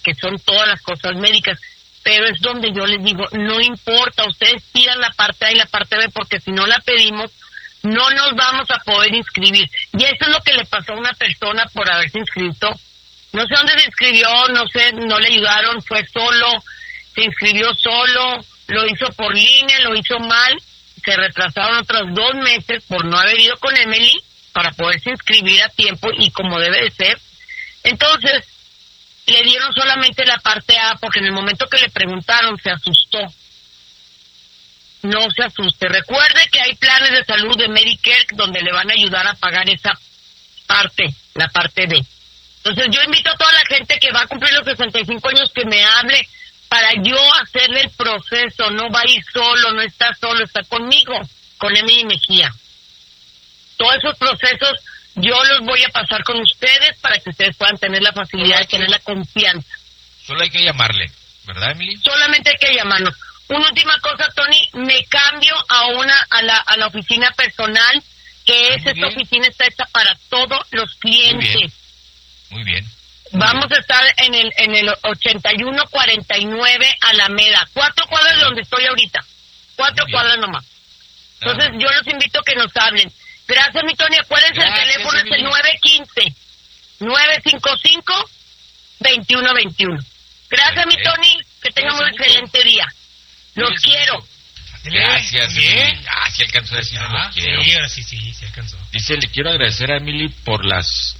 que son todas las cosas médicas, pero es donde yo les digo, no importa, ustedes pidan la parte A y la parte B, porque si no la pedimos, no nos vamos a poder inscribir. Y eso es lo que le pasó a una persona por haberse inscrito. No sé dónde se inscribió, no sé, no le ayudaron, fue solo, se inscribió solo, lo hizo por línea, lo hizo mal, se retrasaron otros 2 meses por no haber ido con Emily para poderse inscribir a tiempo y como debe de ser. Entonces, le dieron solamente la parte A porque en el momento que le preguntaron se asustó. No se asuste. Recuerde que hay planes de salud de Medicare donde le van a ayudar a pagar esa parte, la parte B. Entonces yo invito a toda la gente que va a cumplir los 65 años que me hable para yo hacerle el proceso. No va a ir solo, no está solo, está conmigo, con Emily Mejía. Todos esos procesos yo los voy a pasar con ustedes para que ustedes puedan tener la facilidad de tener la confianza. Solo hay que llamarle, ¿verdad, Emily? Solamente hay que llamarnos. Una última cosa, Tony, me cambio a la oficina personal, que esta oficina está hecha para todos los clientes. Muy bien. Vamos a estar en el 8149 Alameda, 4 cuadras de donde estoy ahorita, 4 cuadras nomás. Entonces yo los invito a que nos hablen. Gracias, mi Tony. Acuérdense, el teléfono es el 915-955-2121. Gracias, mi Tony. Que tengamos un excelente día. Los quiero. Gracias, Emily. Sí alcanzó a decir los quiero. Sí, ahora sí alcanzó. Dice, le quiero agradecer a Emily por las,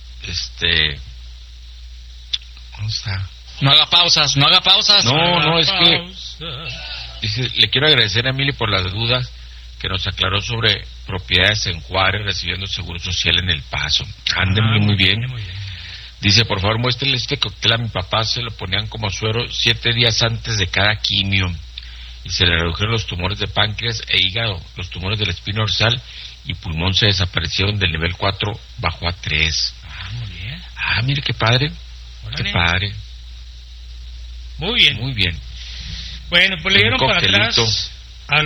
¿cómo está? No haga pausas. No, es que, dice, le quiero agradecer a Emily por las dudas que nos aclaró sobre propiedades en Juárez recibiendo seguro social en El Paso. Anden muy bien. Dice, por favor, muéstrenle este cóctel a mi papá, se lo ponían como suero 7 días antes de cada quimio. Y se le redujeron los tumores de páncreas e hígado, los tumores de la espina dorsal y pulmón se desaparecieron del nivel 4, bajó a 3. Muy bien. Mire qué padre. Órale. Qué padre. Muy bien. Muy bien. Bueno, pues le dieron para atrás a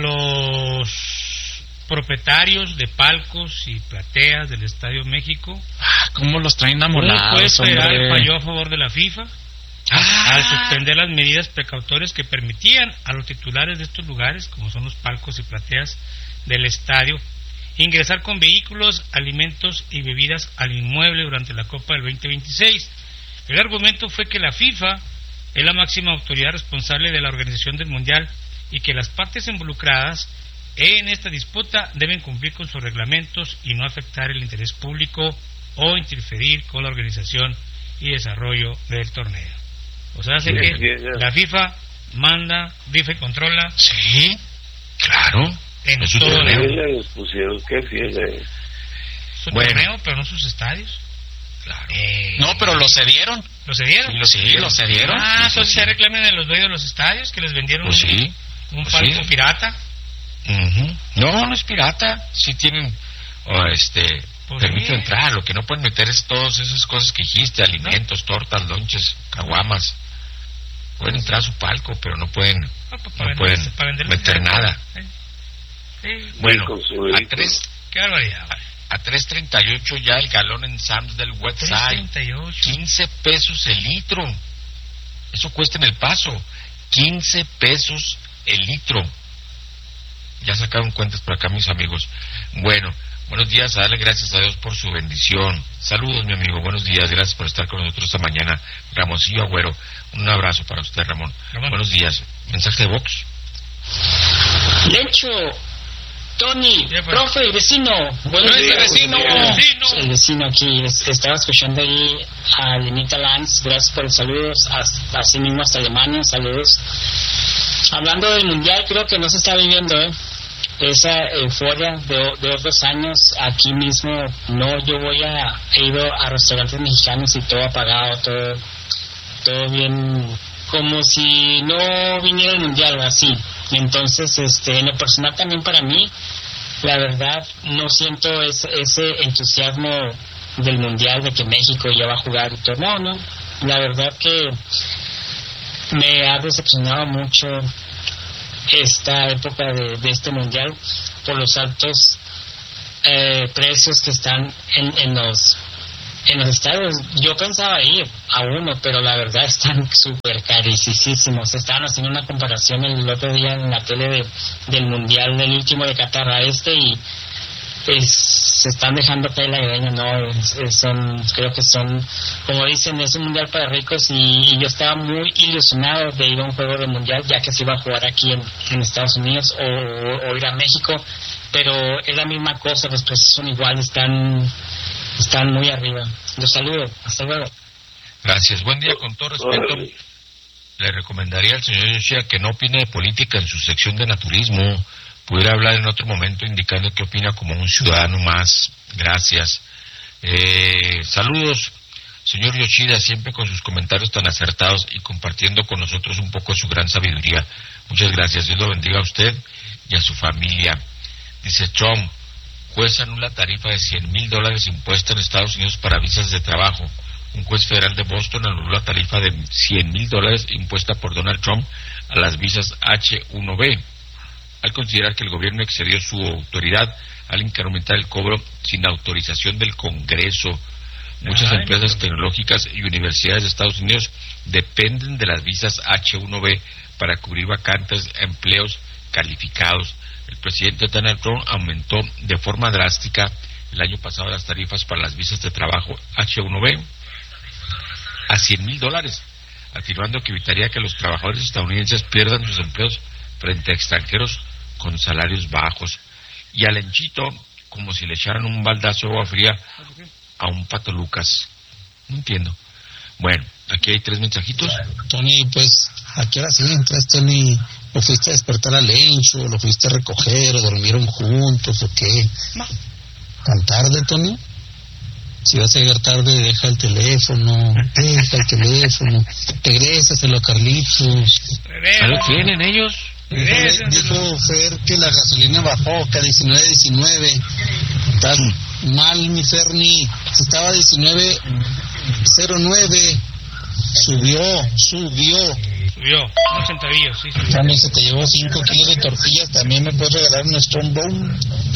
los propietarios de palcos y plateas del Estadio México. ¿Cómo los traen amolados, Un juez federal hombre? falló a favor de la FIFA al suspender las medidas precautorias que permitían a los titulares de estos lugares, como son los palcos y plateas del estadio, ingresar con vehículos, alimentos y bebidas al inmueble durante la Copa del 2026. El argumento fue que la FIFA es la máxima autoridad responsable de la organización del Mundial y que las partes involucradas en esta disputa deben cumplir con sus reglamentos y no afectar el interés público o interferir con la organización y desarrollo del torneo. O sea, hace que la FIFA manda, FIFA y controla. Sí, claro. En es un todo torneo. Les pusieron, qué fiesta es. Su torneo, pero no sus estadios. Claro. No, pero lo cedieron. ¿Lo cedieron? Sí, lo cedieron. Entonces se reclaman en los dueños de los estadios que les vendieron Pues sí. un palco pirata. No es pirata. Sí tienen, permiten entrar. Lo que no pueden meter es todas esas cosas que dijiste, alimentos, tortas, lonches, caguamas. Pueden entrar a su palco, pero no pueden meter nada. Bueno, Qué barbaridad. A 3.38 ya el galón en Sam's del Westside. 15 pesos el litro. Eso cuesta en El Paso. 15 pesos el litro. Ya sacaron cuentas por acá mis amigos. Bueno, buenos días, a darle gracias a Dios por su bendición. Saludos, mi amigo, buenos días, gracias por estar con nosotros esta mañana. Ramoncillo Agüero, un abrazo para usted, Ramón. Buenos días. ¿Mensaje de Vox? Lencho, Tony, profe, vecino. Buenos días, vecino. El vecino aquí, estaba escuchando ahí a Lenita Lanz, gracias por los saludos, así mismo hasta Alemania, saludos. Hablando del mundial, creo que no se está viviendo, esa euforia de otros años. Aquí mismo, yo he ido a restaurantes mexicanos y todo apagado, todo bien, como si no viniera el mundial o así. Entonces, en lo personal también para mí, la verdad, no siento ese entusiasmo del mundial, de que México ya va a jugar y todo. No, la verdad que me ha decepcionado mucho esta época de este mundial por los altos precios que están en En los estadios, yo pensaba ir a uno, pero la verdad están súper carísimos. Estaban haciendo una comparación el otro día en la tele del Mundial, del último de Qatar a y pues se están dejando caer la greña, ¿no? Creo que son, como dicen, es un Mundial para ricos y yo estaba muy ilusionado de ir a un juego de Mundial, ya que se iba a jugar aquí en Estados Unidos o ir a México, pero es la misma cosa, los precios son iguales, están muy arriba. Los saludo, hasta luego. Gracias, buen día. Con todo respeto, le recomendaría al señor Yoshida que no opine de política en su sección de naturismo. Pudiera hablar en otro momento indicando qué opina como un ciudadano más. Gracias. Saludos, señor Yoshida, siempre con sus comentarios tan acertados y compartiendo con nosotros un poco de su gran sabiduría. Muchas gracias. Dios lo bendiga a usted y a su familia. Dice Trump, juez anula tarifa de $100,000 impuesta en Estados Unidos para visas de trabajo. Un juez federal de Boston anuló la tarifa de $100,000 impuesta por Donald Trump a las visas H-1B, al considerar que el gobierno excedió su autoridad al incrementar el cobro sin autorización del Congreso. Muchas empresas tecnológicas y universidades de Estados Unidos dependen de las visas H-1B para cubrir vacantes de empleos calificados. El presidente Donald Trump aumentó de forma drástica el año pasado las tarifas para las visas de trabajo H-1B a $100,000, afirmando que evitaría que los trabajadores estadounidenses pierdan sus empleos frente a extranjeros con salarios bajos. Y al Lenchito, como si le echaran un baldazo de agua fría a un Pato Lucas. No entiendo. Bueno, aquí hay 3 mensajitos. Tony, pues, ¿a qué hora sí entras, Tony? ¿Lo fuiste a despertar al Lencho? ¿Lo fuiste a recoger? ¿O dormieron juntos? ¿O qué? No. ¿Tan tarde, Tony? Si vas a llegar tarde, deja el teléfono. Regrésaselo a Carlitos. ¿Ya lo tienen ellos? Dijo Fer que la gasolina bajó, que a 19.19. Estás mal, mi Ferni. Si estaba a 19.09. Subió. Subió, unos centavillos, sí. También se te llevó 5 kilos de tortillas. También me puedes regalar un Strongbow.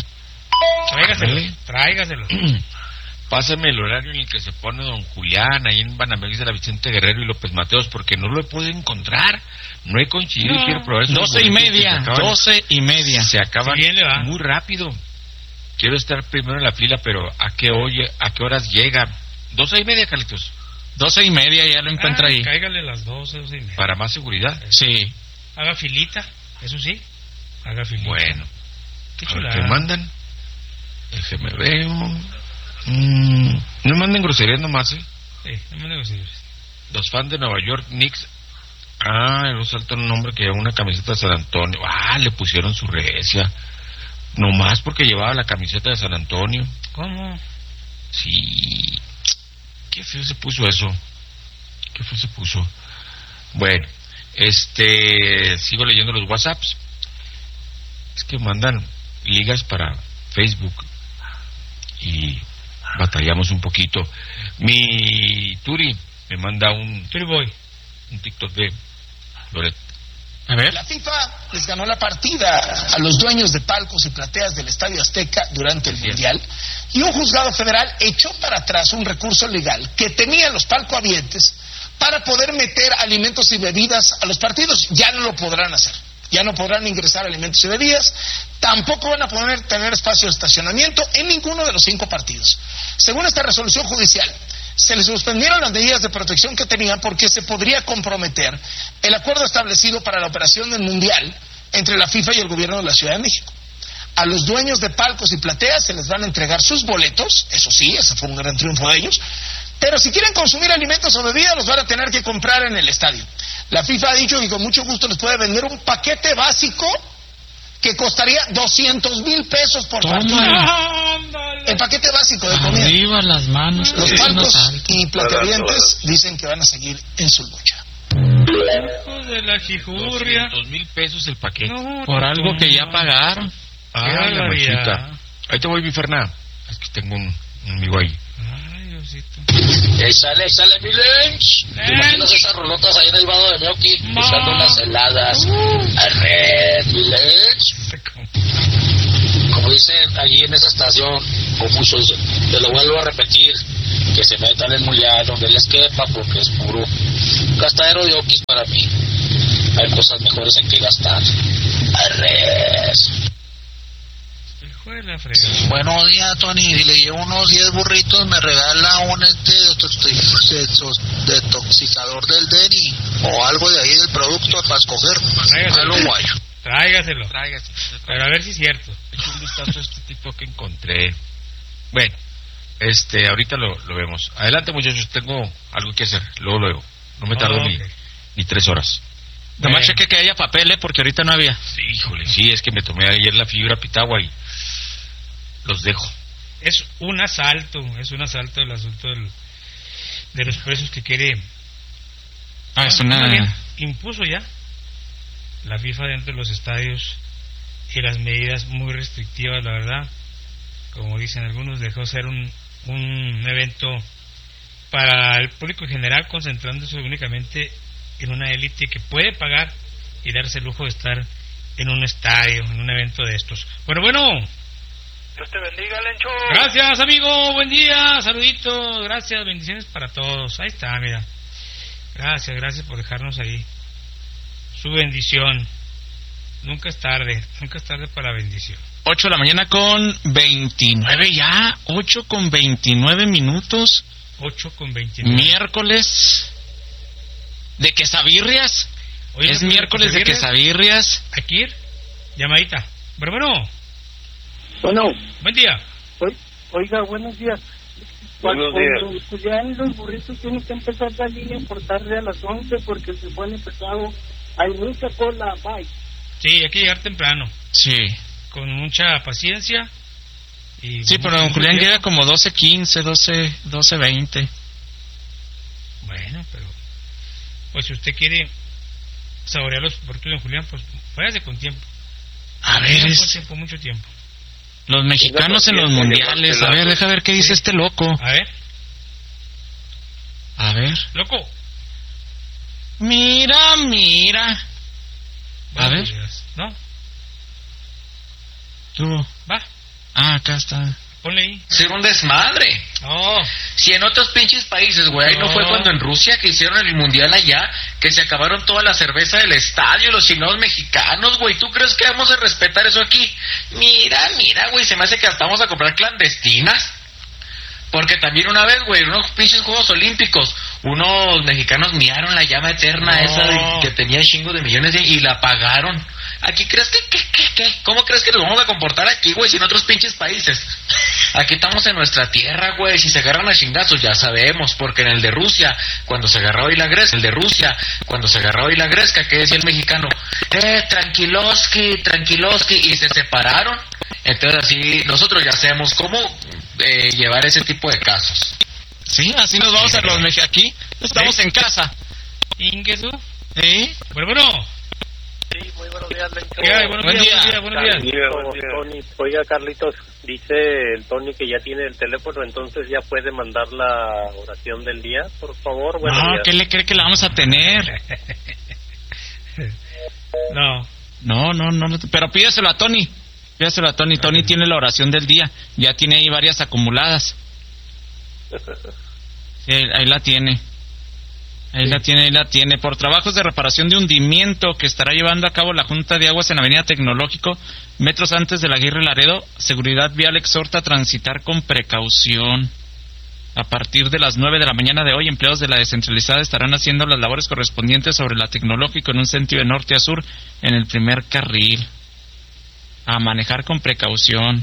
Tráigaselo. Pásame el horario en el que se pone don Julián, ahí en Banamex de la Vicente Guerrero y López Mateos, porque no lo he podido encontrar. No he coincidido y quiero probar esos 12:30. Se acaban bien le va. muy rápido. Quiero estar primero en la fila, pero ¿a qué horas llega? 12:30, Carlitos. 12:30, ya lo encuentra ahí. Cáigale las 12:30. Para más seguridad. Sí. Haga filita, eso sí. Haga filita. Bueno. Qué A ver, chulada. ¿qué mandan? Déjeme veo. No manden groserías nomás, Sí, no me negocios. Los fans de Nueva York Knicks. No salta un nombre que lleva una camiseta de San Antonio. Le pusieron su recia. Nomás porque llevaba la camiseta de San Antonio. ¿Cómo? Sí. Qué feo se puso eso. Bueno, sigo leyendo los WhatsApps. Es que mandan ligas para Facebook y batallamos un poquito. Mi Turi me manda un TikTok de Loret. A ver. La FIFA les ganó la partida a los dueños de palcos y plateas del Estadio Azteca durante el Mundial, y un juzgado federal echó para atrás un recurso legal que tenía los palcohabientes para poder meter alimentos y bebidas a los partidos. Ya no lo podrán hacer. Ya no podrán ingresar alimentos y bebidas, tampoco van a poder tener espacio de estacionamiento en ninguno de los 5 partidos. Según esta resolución judicial, se les suspendieron las medidas de protección que tenían porque se podría comprometer el acuerdo establecido para la operación del Mundial entre la FIFA y el gobierno de la Ciudad de México. A los dueños de palcos y plateas se les van a entregar sus boletos, eso sí, ese fue un gran triunfo de ellos, pero si quieren consumir alimentos o bebidas los van a tener que comprar en el estadio. La FIFA ha dicho que con mucho gusto les puede vender un paquete básico que costaría 200,000 pesos por partido. El paquete básico de comida. Arriba las manos. Los palcos y plateavientes dicen que van a seguir en su lucha. Hijo de la jijurria. 200,000 pesos el paquete. No, Por algo que ya pagaron. La machita. Ahí te voy, mi Ferná. Es que tengo un amigo ahí. Ay, Diosito. Sale mi Lench. ¿Te imaginas esas rolotas ahí en el vado de Gnocchi? Buscando unas heladas. Arre, mi Lench. Como dicen allí en esa estación, Confucio dice, te lo vuelvo a repetir. que se metan en el mundial donde les quepa, porque es puro gastadero de okis para mí. Hay cosas mejores en que gastar. Arres. Buenos días, Tony. Si le llevo unos 10 burritos, me regala un detoxicador del Denny o algo de ahí del producto para escoger. Tráigaselo. Pero a ver si es cierto. Eché un vistazo a este tipo que encontré. Bueno, ahorita lo vemos. Adelante, muchachos, tengo algo que hacer. Luego. No me tardo ni 3 horas. Nomás cheque que haya papel, porque ahorita no había. Sí, híjole, sí, es que me tomé ayer la fibra pitagua y los dejo. Es un asalto el asunto de los precios que quiere. Impuso ya la FIFA dentro de los estadios y las medidas muy restrictivas, la verdad. Como dicen algunos, dejó ser un evento para el público en general, concentrándose únicamente en una élite que puede pagar y darse el lujo de estar en un estadio, en un evento de estos. Bueno. Dios te bendiga, Lencho. Gracias, amigo. Buen día. Saluditos. Gracias. Bendiciones para todos. Ahí está, mira. Gracias por dejarnos ahí su bendición. Nunca es tarde para la bendición. 8 de la mañana con 29 ya. 8 con 29 minutos. 8 con 29. Miércoles de quesabirrias. Oye, es miércoles de quesabirrias. Aquí, llamadita. Bueno. Buen día. Oiga, buenos días. Buenos días. Pues ya en los burritos tienen que empezar la línea por tarde a las 11 porque se pone pesado. Hay mucha cola, bye. Sí, hay que llegar temprano. Sí. Con mucha paciencia. Sí, pero don Julián llega como 12:15, 12:20. Bueno, pero pues si usted quiere saborear los burritos de don Julián, pues váyase con tiempo. A ver, mucho tiempo. Los mexicanos en los mundiales. A ver, deja ver qué dice este loco. A ver. Loco. Mira. A ver. ¿No? Tú. Va. Acá está. Ponle ahí. Ser un desmadre. Si en otros pinches países, güey, ahí no fue cuando en Rusia que hicieron el mundial allá, que se acabaron toda la cerveza del estadio, los chinos mexicanos, güey. ¿Tú crees que vamos a respetar eso aquí? Mira, güey, se me hace que hasta vamos a comprar clandestinas. Porque también una vez, güey, unos pinches Juegos Olímpicos, unos mexicanos miraron la llama eterna esa que tenía chingo de millones y la apagaron. ¿Aquí crees que ¿Cómo crees que nos vamos a comportar aquí, güey, si en otros pinches países? Aquí estamos en nuestra tierra, güey. Si se agarran a chingazos, ya sabemos, porque en el de Rusia, cuando se agarró y la Gresca, ¿qué decía el mexicano? Tranquiloski, y se separaron. Entonces así, nosotros ya sabemos cómo llevar ese tipo de casos. Sí, así nos vamos a los mexicanos. Aquí estamos en casa. ¿Ingesu? ¿Sí? Bueno. Sí, muy buenos días, Lencho. Buenos días. Tony, oiga, Carlitos, dice el Tony que ya tiene el teléfono, entonces ya puede mandar la oración del día, por favor. Buenos días. ¿Qué le cree que la vamos a tener? No, pero pídeselo a Tony. Tony tiene la oración del día. Ya tiene ahí varias acumuladas. Sí, ahí la tiene. Ahí la tiene. Por trabajos de reparación de hundimiento que estará llevando a cabo la Junta de Aguas en Avenida Tecnológico, metros antes de la Aguirre Laredo, Seguridad Vial exhorta a transitar con precaución. A partir de las 9 de la mañana de hoy, empleados de la descentralizada estarán haciendo las labores correspondientes sobre la Tecnológico en un sentido de norte a sur en el primer carril. A manejar con precaución.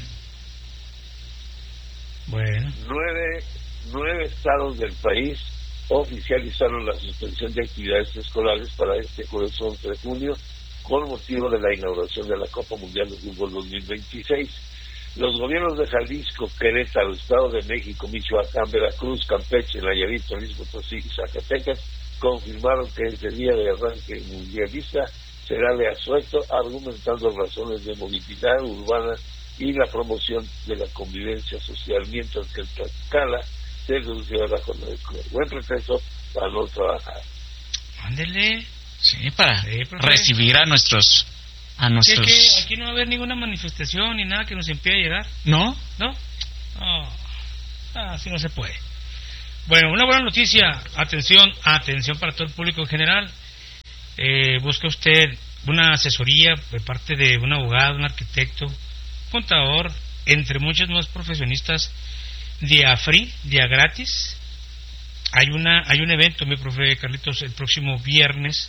Bueno. 9 estados del país oficializaron la suspensión de actividades escolares para este jueves 11 de junio con motivo de la inauguración de la Copa Mundial de Fútbol 2026. Los gobiernos de Jalisco, Querétaro, Estado de México, Michoacán, Veracruz, Campeche, Nayarit, Jalisco, Potosí y Zacatecas confirmaron que este día de arranque mundialista será de asueto, argumentando razones de movilidad urbana y la promoción de la convivencia social, mientras que en Tlaxcala se reducirá la jornada escolar. Buen pretexto para no trabajar. Ándele. Sí, para recibir a nuestros... ¿Sí, que aquí no va a haber ninguna manifestación ni nada que nos impida llegar? ¿No? Así no se puede. Bueno, una buena noticia, atención para todo el público en general. Busca usted una asesoría de parte de un abogado, un arquitecto, contador, entre muchos más profesionistas, día free, día gratis. Hay un evento, mi profe Carlitos, el próximo viernes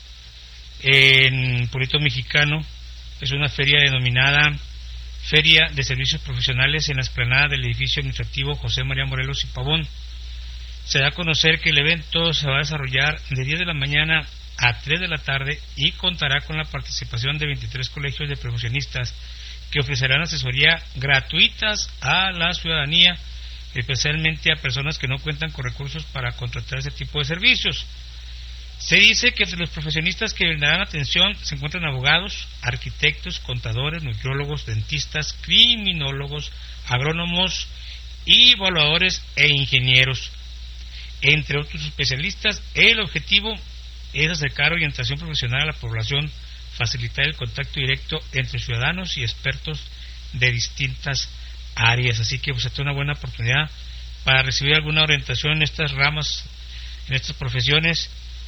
en Puerto Mexicano. Es una feria denominada Feria de Servicios Profesionales en la explanada del edificio administrativo José María Morelos y Pavón. Se da a conocer que el evento se va a desarrollar de 10 de la mañana a 3 de la tarde y contará con la participación de 23 colegios de profesionistas que ofrecerán asesoría gratuitas a la ciudadanía, especialmente a personas que no cuentan con recursos para contratar ese tipo de servicios. Se dice que entre los profesionistas que brindarán atención se encuentran abogados, arquitectos, contadores, nutriólogos, dentistas, criminólogos, agrónomos y evaluadores e ingenieros, entre otros especialistas. El objetivo es acercar orientación profesional a la población, facilitar el contacto directo entre ciudadanos y expertos de distintas áreas. Así que pues esta es una buena oportunidad para recibir alguna orientación en estas ramas, en estas profesiones.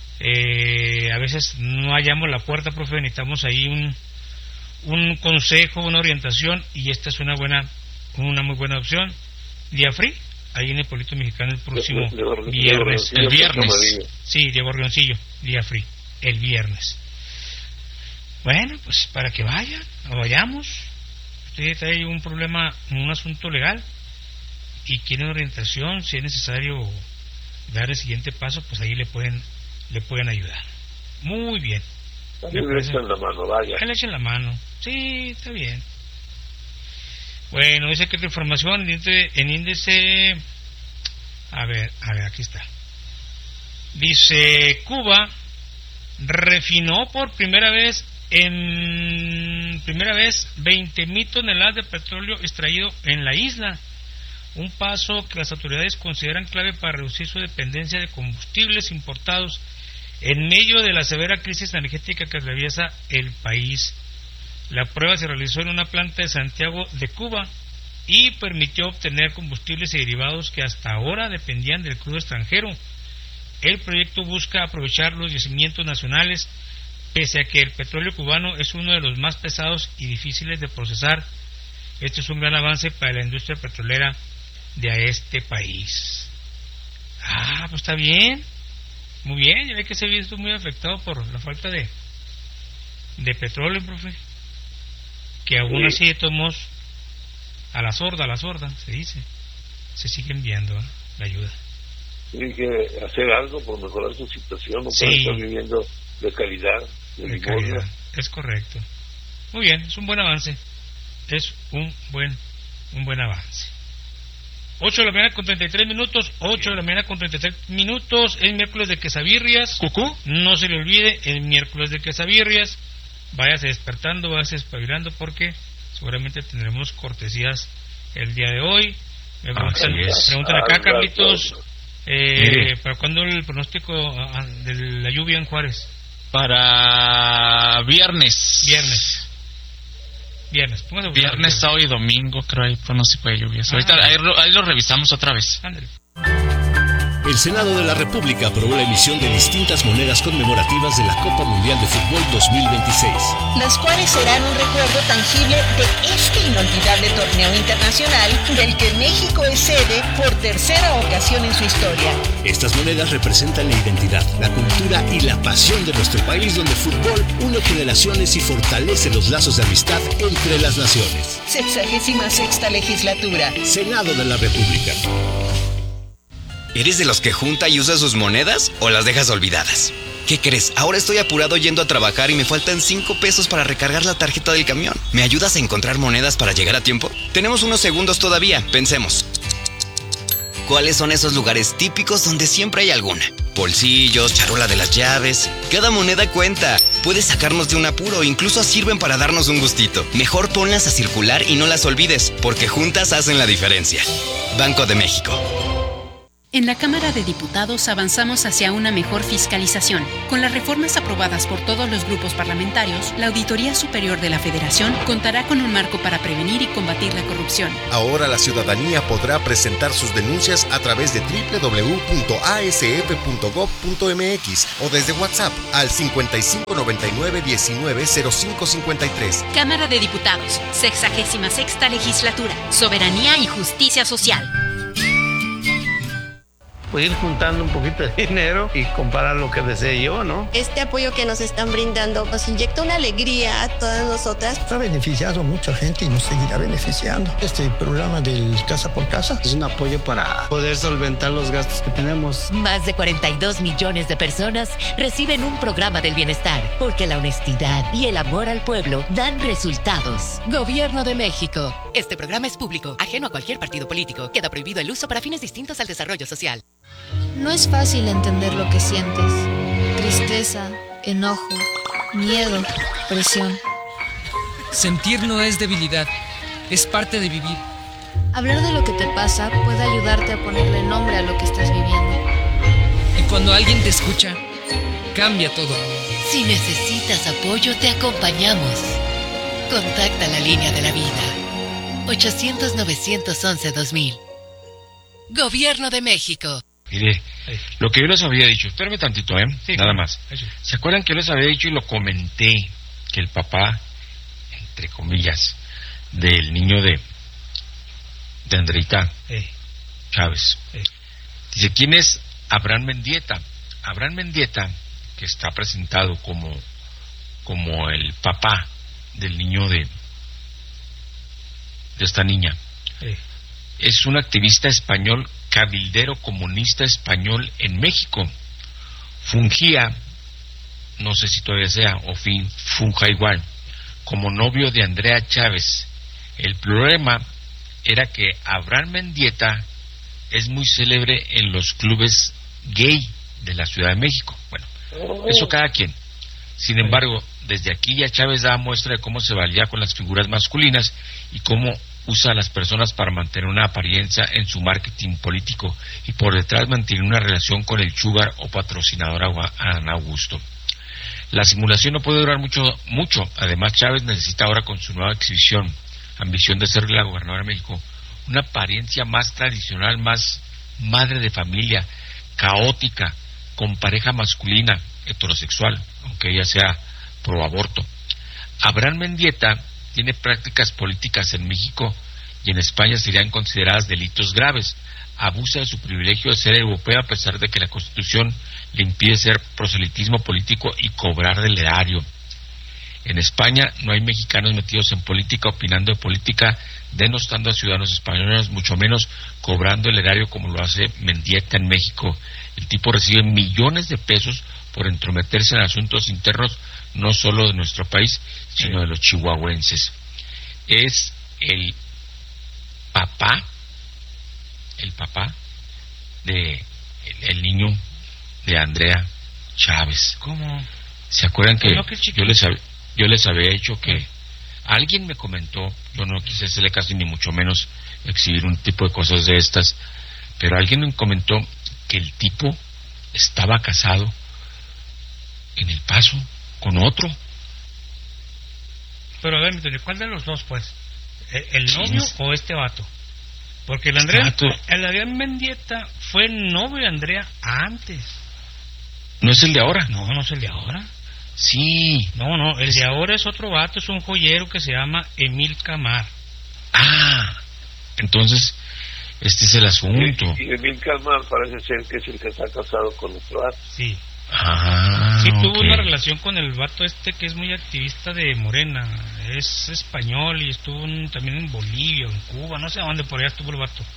A veces no hallamos la puerta, profe, necesitamos ahí un consejo, una orientación, y esta es una muy buena opción. Día free, ahí en el Puerto Mexicano el próximo viernes. El viernes. Sí, Diego Rioncillo, día free, el viernes. Bueno, pues para que vayan, o vayamos. Usted trae un problema, un asunto legal y quiere orientación, si es necesario dar el siguiente paso, pues ahí le pueden ayudar. Muy bien. Ahí le echan la mano, vaya. Ahí le echan la mano. Sí, está bien. Bueno, dice que la información en índice. A ver, aquí está. Dice: Cuba refinó por primera vez 20,000 toneladas de petróleo extraído en la isla. Un paso que las autoridades consideran clave para reducir su dependencia de combustibles importados en medio de la severa crisis energética que atraviesa el país. La prueba se realizó en una planta de Santiago de Cuba y permitió obtener combustibles y derivados que hasta ahora dependían del crudo extranjero. El proyecto busca aprovechar los yacimientos nacionales, pese a que el petróleo cubano es uno de los más pesados y difíciles de procesar. Este es un gran avance para la industria petrolera de este país. Pues está bien, muy bien. Ya ve que se ha visto muy afectado por la falta de petróleo, profe, que aún así de todos modos, a la sorda se dice, se siguen enviando la ayuda. Tiene que hacer algo por mejorar su situación, no puede estar viviendo de calidad, de limosna. Es correcto. Muy bien, es un buen avance, es un buen avance. 8 de la mañana con 33 minutos, 8 de la mañana con 33 minutos, es miércoles de quesabirrias. ¿Cucú? No se le olvide, el miércoles de quesabirrias. Váyase despertando, váyase espabilando, porque seguramente tendremos cortesías el día de hoy. Me preguntan acá, Carlitos, ¿para cuándo el pronóstico de la lluvia en Juárez? Para viernes. Viernes, sábado y domingo, creo hay pronóstico de lluvias. Ahorita ahí lo revisamos otra vez. Ándale. El Senado de la República aprobó la emisión de distintas monedas conmemorativas de la Copa Mundial de Fútbol 2026. Las cuales serán un recuerdo tangible de este inolvidable torneo internacional del que México es sede por tercera ocasión en su historia. Estas monedas representan la identidad, la cultura y la pasión de nuestro país, donde el fútbol une generaciones y fortalece los lazos de amistad entre las naciones. 66ª legislatura. Senado de la República. ¿Eres de los que junta y usa sus monedas o las dejas olvidadas? ¿Qué crees? Ahora estoy apurado yendo a trabajar y me faltan 5 pesos para recargar la tarjeta del camión. ¿Me ayudas a encontrar monedas para llegar a tiempo? Tenemos unos segundos todavía, pensemos. ¿Cuáles son esos lugares típicos donde siempre hay alguna? Bolsillos, charola de las llaves. Cada moneda cuenta. Puedes sacarnos de un apuro, incluso sirven para darnos un gustito. Mejor ponlas a circular y no las olvides, porque juntas hacen la diferencia. Banco de México. En la Cámara de Diputados avanzamos hacia una mejor fiscalización. Con las reformas aprobadas por todos los grupos parlamentarios, la Auditoría Superior de la Federación contará con un marco para prevenir y combatir la corrupción. Ahora la ciudadanía podrá presentar sus denuncias a través de www.asf.gov.mx o desde WhatsApp al 5599-190553. Cámara de Diputados, 66ª Legislatura, Soberanía y Justicia Social. Ir juntando un poquito de dinero y comprar lo que desee yo, ¿no? Este apoyo que nos están brindando nos inyecta una alegría a todas nosotras. Ha beneficiado a mucha gente y nos seguirá beneficiando. Este programa del Casa por Casa es un apoyo para poder solventar los gastos que tenemos. Más de 42 millones de personas reciben un programa del bienestar, porque la honestidad y el amor al pueblo dan resultados. Gobierno de México. Este programa es público, ajeno a cualquier partido político. Queda prohibido el uso para fines distintos al desarrollo social. No es fácil entender lo que sientes. Tristeza, enojo, miedo, presión. Sentir no es debilidad, es parte de vivir. Hablar de lo que te pasa puede ayudarte a ponerle nombre a lo que estás viviendo. Y cuando alguien te escucha, cambia todo. Si necesitas apoyo, te acompañamos. Contacta la línea de la vida. 800-911-2000. Gobierno de México. Mire, lo que yo les había dicho, espérame tantito, sí, nada más. ¿Se acuerdan que yo les había dicho y lo comenté? Que el papá, entre comillas, del niño de Andreita Chávez, dice, ¿quién es Abraham Mendieta? Abraham Mendieta, que está presentado como el papá del niño de esta niña, es un activista español, cabildero comunista español en México. Fungía, no sé si todavía sea, o funja igual, como novio de Andrea Chávez. El problema era que Abraham Mendieta es muy célebre en los clubes gay de la Ciudad de México. Bueno, eso cada quien. Sin embargo, desde aquí ya Chávez da muestra de cómo se valía con las figuras masculinas y cómo usa a las personas para mantener una apariencia en su marketing político y por detrás mantener una relación con el sugar o patrocinador Adán Augusto. La simulación no puede durar mucho. Además, Chávez necesita ahora, con su nueva exhibición, ambición de ser la gobernadora de México, una apariencia más tradicional, más madre de familia, caótica, con pareja masculina, heterosexual, aunque ella sea pro aborto. Abraham Mendieta tiene prácticas políticas en México y en España serían consideradas delitos graves. Abusa de su privilegio de ser europeo a pesar de que la Constitución le impide ser proselitismo político y cobrar del erario. En España no hay mexicanos metidos en política, opinando de política, denostando a ciudadanos españoles, mucho menos cobrando el erario como lo hace Mendieta en México. El tipo recibe millones de pesos por entrometerse en asuntos internos, no solo de nuestro país, sino de los chihuahuenses. Es el papá de el niño de Andrea Chávez. ¿Cómo? ¿Se acuerdan que yo les había dicho que alguien me comentó, yo no quise hacerle casi ni mucho menos exhibir un tipo de cosas de estas, pero alguien me comentó que el tipo estaba casado en El Paso con otro? Pero a ver, ¿cuál de los dos, pues? ¿El novio o este vato? Porque el Adrián Mendieta fue novio de Andrea antes. ¿No es el de ahora? No, no es el de ahora. Sí. No, el de ahora es otro vato, es un joyero que se llama Emil Camar. Ah, entonces, este es el asunto. Y Emil Camar parece ser que es el que está casado con nuestro vato. Sí. Ah, sí, tuvo una relación con el vato que es muy activista de Morena, es español y estuvo también en Bolivia, en Cuba, no sé a dónde, por allá estuvo el vato.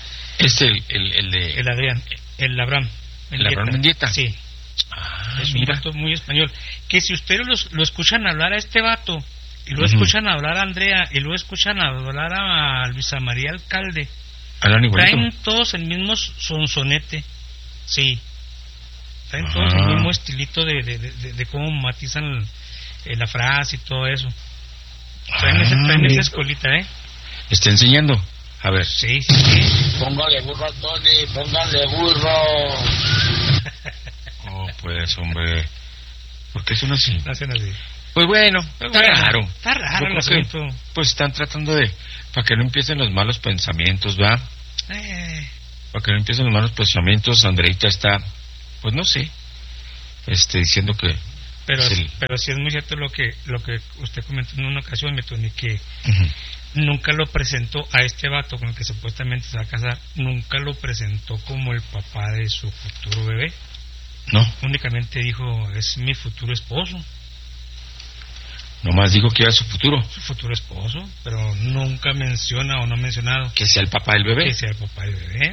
El Adrián, el Abraham Mendieta. Sí. Es un vato muy español, que si ustedes lo escuchan hablar a este vato, y lo escuchan hablar a Andrea, y lo escuchan hablar a Luisa María Alcalde, traen todos el mismo sonsonete, sí. Traen todos el mismo estilito de cómo matizan la frase y todo eso. Traen esa escolita, Está enseñando. A ver. Sí. Póngale burro a Tony, póngale burro. Oh, pues, hombre. ¿Por qué son así? Hacen así. Pues bueno, está raro. Está raro el Que, asunto. pues están tratando de... Para que no empiecen los malos pensamientos, ¿verdad? Para que no empiecen los malos pensamientos, Andreita está... Pues no sé. Diciendo que... Pero sí es muy cierto lo que usted comentó en una ocasión, mi Tony, que nunca lo presentó a este vato con el que supuestamente se va a casar, nunca lo presentó como el papá de su futuro bebé. No. Únicamente dijo, es mi futuro esposo. Nomás dijo que era su futuro. Su futuro esposo, pero nunca menciona o no ha mencionado que sea el papá del bebé. Que sea el papá del bebé.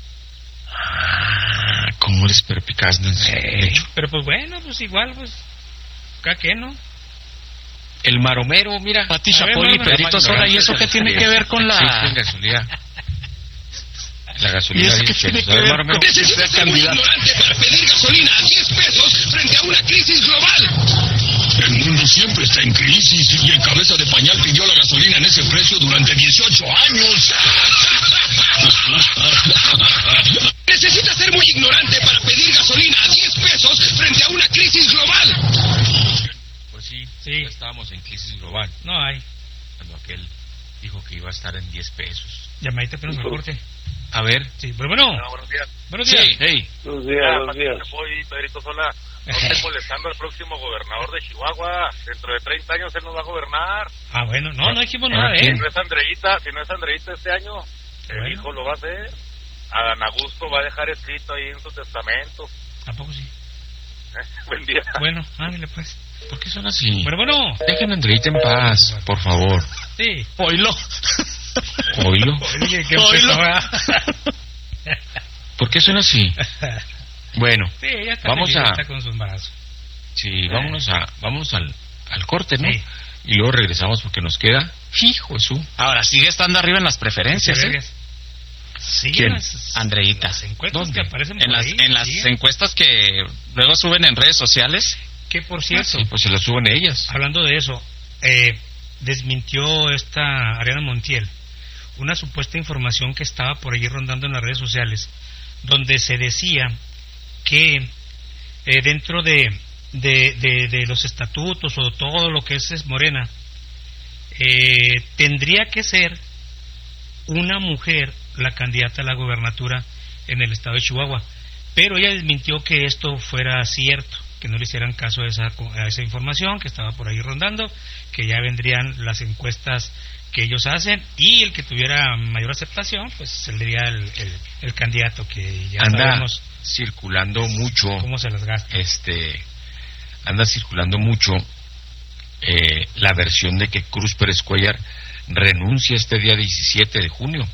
Ah, ¿cómo eres perpicaz? Pero pues bueno, pues igual, pues, ¿qué no? El maromero, mira. Pati Chapoli, Pedrito Sola, ¿y eso qué tiene que ver con la...? Sí, gasolina. La gasolina dice que necesitas ser muy ignorante para pedir gasolina a 10 pesos frente a una crisis global. El mundo siempre está en crisis y el cabeza de pañal pidió la gasolina en ese precio durante 18 años. Necesitas ser muy ignorante para pedir gasolina a 10 pesos frente a una crisis global. Pues sí, estábamos en crisis global. No hay. Cuando aquel dijo que iba a estar en 10 pesos. Llamadita apenas al corte. A ver. Sí, pero bueno. Buenos días. Buenos días. Sí, hey. Buenos días. Soy Pedrito Sola. No estoy molestando al próximo gobernador de Chihuahua. Dentro de 30 años él nos va a gobernar. Ah, bueno. No dijimos nada de él. Si no es Andreita este año, el hijo lo va a hacer. Adán Augusto va a dejar escrito ahí en su testamento. ¿A poco sí? Buen día. Bueno, ándale pues. ¿Por qué son así? Pero bueno. Dejen a Andreita en paz, por favor. Sí. Oílo. Oílo. Oílo. ¿Por qué son así? Bueno, sí, ella está vamos con su embarazo. Sí, vámonos al corte, ¿no? Sí. Y luego regresamos porque nos queda... ¡Hijo de su! Ahora sigue estando arriba en las preferencias, ¿eh? Sí, ¿Quién? Andreita. Las encuestas ¿Dónde? que aparecen En por las, ahí, en las encuestas que luego suben en redes sociales. Que por cierto... Sí, pues se las suben ellas. Hablando de eso, desmintió esta Ariana Montiel una supuesta información que estaba por allí rondando en las redes sociales, donde se decía que dentro de los estatutos o todo lo que es Morena, tendría que ser una mujer la candidata a la gobernatura en el estado de Chihuahua, pero ella desmintió que esto fuera cierto, que no le hicieran caso a esa información que estaba por ahí rondando, que ya vendrían las encuestas que ellos hacen y el que tuviera mayor aceptación pues sería el candidato, que ya sabemos circulando mucho cómo se las gasta. Anda circulando mucho la versión de que Cruz Pérez Cuellar renuncia este día 17 de junio,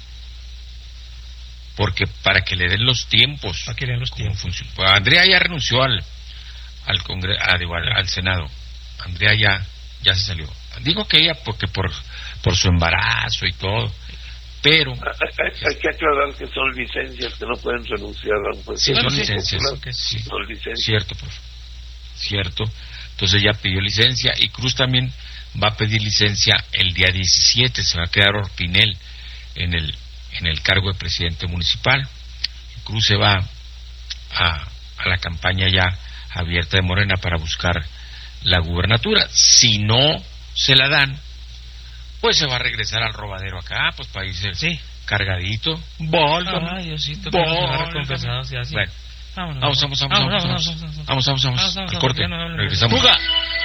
porque para que le den los tiempos. Para que le den los tiempos. Pues Andrea ya renunció al Congreso, al Senado. Andrea ya se salió. Digo que ella porque por su embarazo y todo, pero hay que aclarar que son licencias que no pueden renunciar a un sí, son licencias. Sí. Son licencias. Cierto, profe. Cierto. Entonces ella pidió licencia y Cruz también va a pedir licencia el día 17. Se va a quedar Orpinel en el cargo de presidente municipal. Cruz se va a la campaña ya abierta de Morena para buscar la gubernatura. Si no se la dan, pues se va a regresar al robadero acá, pues para irse cargadito. Diosito, confesado, sí, así. Bueno, vamos. Al corte. Regresamos. ¡Fuga!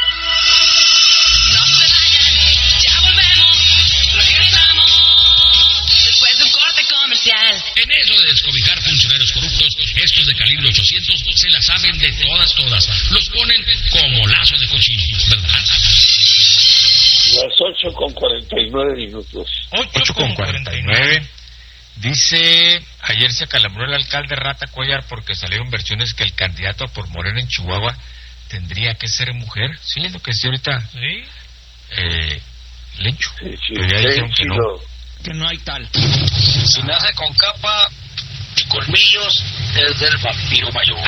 En eso de descobijar funcionarios corruptos, estos de calibre 800 se la saben de todas. Los ponen como lazo de cochino, ¿verdad? Las 8:49. 8:49. Dice, ayer se acalambró el alcalde Rata Cuellar porque salieron versiones que el candidato por Morena en Chihuahua tendría que ser mujer. Sí, es lo que decía ahorita. Sí. Lencho. Sí, pero ya dijeron que no. Que no hay tal. Si nace con capa y colmillos, es del vampiro mayor.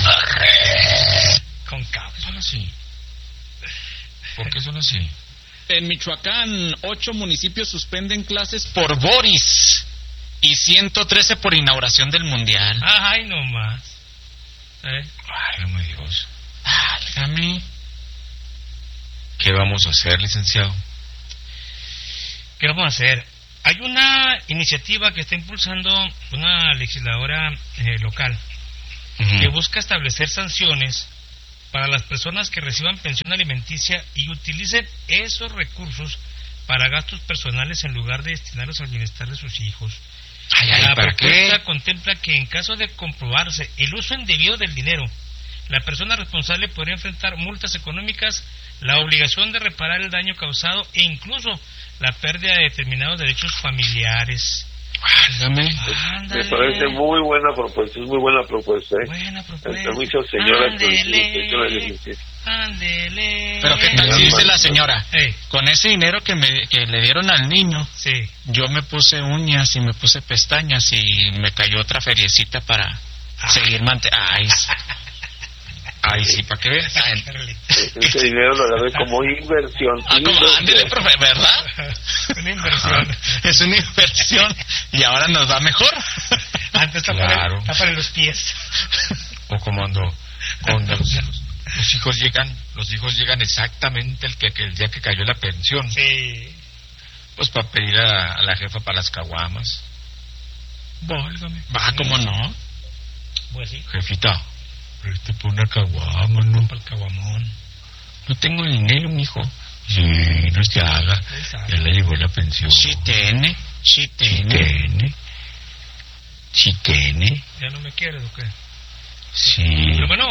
Arre. Con capa. Son así. ¿Por qué son así? En Michoacán, 8 municipios suspenden clases por Boris y 113 por inauguración del Mundial. Ay, no más. Válgame Dios. Válgame. ¿Qué vamos a hacer, licenciado? ¿Qué vamos a hacer? Hay una iniciativa que está impulsando una legisladora local que busca establecer sanciones para las personas que reciban pensión alimenticia y utilicen esos recursos para gastos personales en lugar de destinarlos al bienestar de sus hijos. La propuesta contempla que en caso de comprobarse el uso indebido del dinero, la persona responsable podría enfrentar multas económicas, la obligación de reparar el daño causado e incluso la pérdida de determinados derechos familiares. Me parece muy buena propuesta, es muy buena propuesta, Buena propuesta. Permiso, señora. Ándele. Pero ¿qué tal si dice la señora? Con ese dinero que le dieron al niño, yo me puse uñas y me puse pestañas y me cayó otra feriecita para seguir Ay, sí, para que veas. Ese dinero lo agarré como inversión. Ándele, profe, ¿verdad? Una inversión. Es una inversión y ahora nos va mejor. Antes para los pies. O como cuando los hijos llegan exactamente el día que cayó la pensión. Sí. Pues para pedir a la jefa para las caguamas. Válgame. ¿Cómo no? Pues sí. Jefita, preste por una caguama, ¿no? Para el caguamón. No tengo dinero, mijo. Sí, no se haga. Ya le llegó la pensión. Sí tiene. ¿Ya no me quieres o qué? Sí. Pero bueno.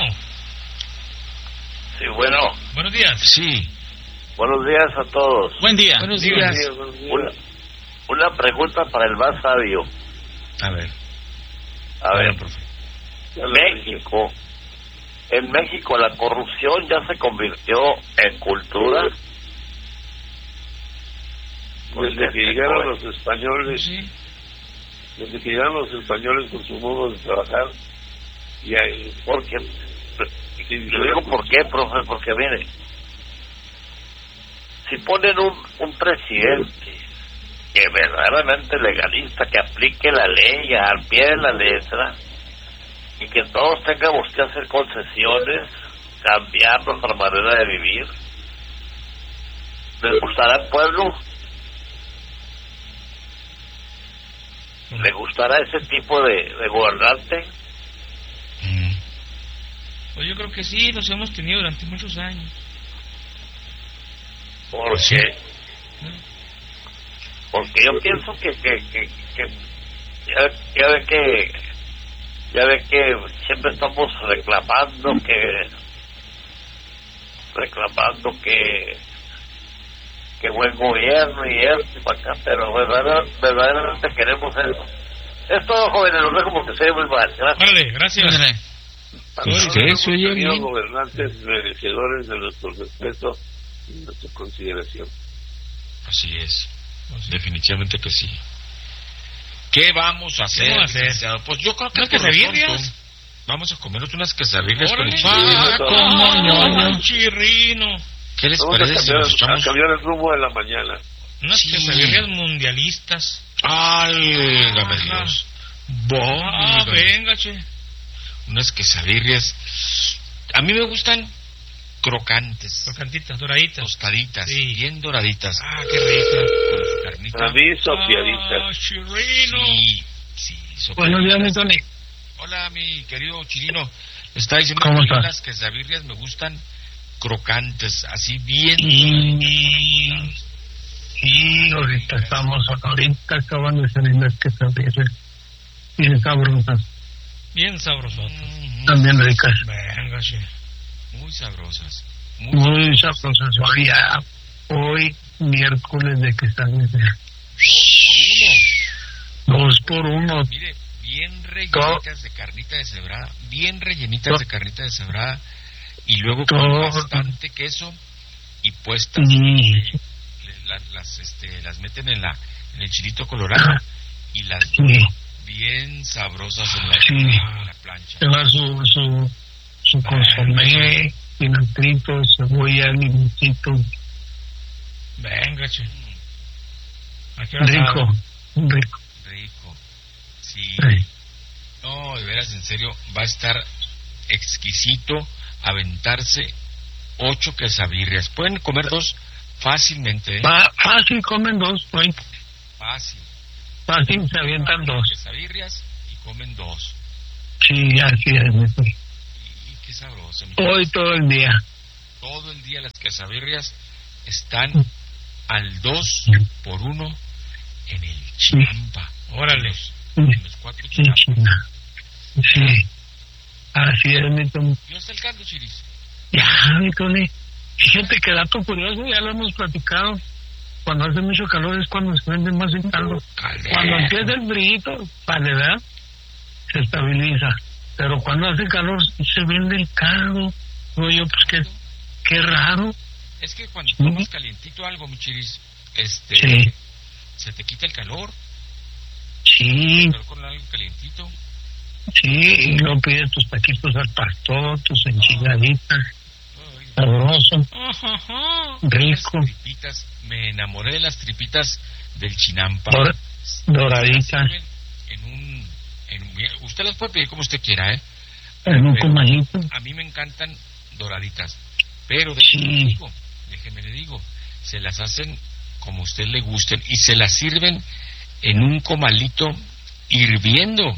Sí, bueno. Buenos días. Sí. Buenos días a todos. Buen día. Buenos días. Una pregunta para el más sabio. A ver, profe. En México la corrupción ya se convirtió en cultura. Desde que llegaron los españoles, con su modo de trabajar, y ahí, porque lo digo por qué, profe, porque mire, si ponen un presidente que verdaderamente legalista, que aplique la ley al pie de la letra, y que todos tengamos que hacer concesiones, cambiar nuestra manera de vivir, ¿les gustará el pueblo? ¿Le gustará ese tipo de gobernante? Pues yo creo que sí, los hemos tenido durante muchos años. ¿Por qué? Porque yo pienso que ya ve que siempre estamos reclamando que buen gobierno y esto y para acá, pero verdaderamente queremos eso. Es todo, jóvenes, los dejo porque se ve muy mal. Gracias. Vale, gracias. Señor gobernantes merecedores de nuestro respeto y nuestra consideración. Así es. Definitivamente que sí. ¿Qué vamos a hacer? Pues yo creo que quesadillas. Vamos a comernos unas quesadillas con el chirrino. ¿Qué les parece si nos echamos? A cambiar el rumbo de la mañana. Unas quesadillas mundialistas. Válgame Dios. Venga, che. Unas quesadillas. A mí me gustan crocantes. Crocantitas, doraditas. Tostaditas, bien doraditas. Qué rico. Con su carnita. A mí, sopiaditas. Chirino. Sí, Buenos días, mi Tony. Hola, mi querido Chirino. Está diciendo que las quesadillas me gustan crocantes, así bien. Sí, ahorita acabando de salir las quesadillas. Bien sabrosas. Bien sabrosotas. También ricas. Venga, che. Muy sabrosas. Muy sabrosas. Hoy miércoles de quesadillas. 2 por 1. Mire, bien rellenitas de carnita deshebrada, y luego con bastante queso y puestas. Las meten en el chilito colorado y las bien sabrosas en la plancha. Lleva su consomé, cilantrito, cebolla, limoncito. Venga, che. Rico. Sí. No, de veras, en serio, va a estar exquisito aventarse 8 quesabirrias. Pueden comer 2 fácilmente, ¿eh? Fácil, comen 2, güey. Fácil, se avientan 2. Quesabirrias y comen 2. Sí, así es. Y qué sabroso. Hoy todo el día. Todo el día las quesabirrias están al 2 por 1 en el Chinampa. Órale. En los 4 Chinampas. Sí. Así es, mi Tony. ¿Y hasta el caldo, Chiris? Ya, mi Tony. Fíjate que dato curioso, ya lo hemos platicado. Cuando hace mucho calor es cuando se vende más el caldo. Cuando empieza el brillito, vale, ¿verdad? Se estabiliza. Pero cuando hace calor se vende el caldo. Oye, pues qué raro. Es que cuando tomas calientito algo, mi Chiris, sí. Se te quita el calor. Sí. Con algo calientito. Sí, y luego pides tus taquitos al pastor, tus enchiladitas. Sabroso. Rico. Las tripitas, me enamoré de las tripitas del Chinampa. Doraditas. Usted las puede pedir como usted quiera, ¿eh? En un comalito. A mí me encantan doraditas. Pero déjeme le digo, se las hacen como a usted le gusten y se las sirven en un comalito hirviendo.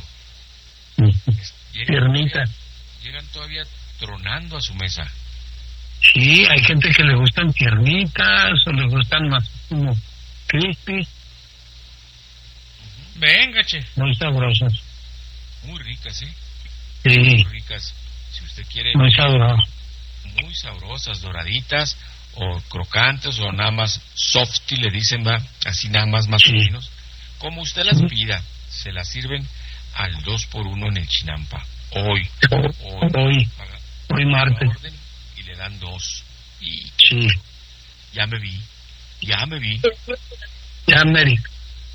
Llegan todavía tronando a su mesa. Sí, hay gente que le gustan tiernitas o le gustan más como crispy. Venga, che. Muy sabrosas. Muy ricas, ¿eh? Sí. Muy ricas. Si usted quiere. Muy sabrosas. Muy sabrosas, doraditas o crocantes o nada más softy, le dicen, va, así nada más o menos. Como usted las pida, se las sirven al 2 por 1 en el Chinampa. Hoy martes. Y le dan 2. Y sí. Ya me vi. Sí, ya me vi.